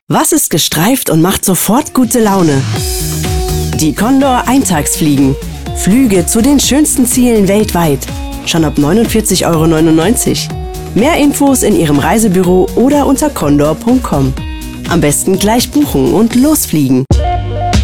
Was ist gestreift und macht sofort gute Laune? Die Condor Eintagsfliegen. Flüge zu den schönsten Zielen weltweit. Schon ab 49,99 €. Mehr Infos in Ihrem Reisebüro oder unter condor.com. Am besten gleich buchen und losfliegen.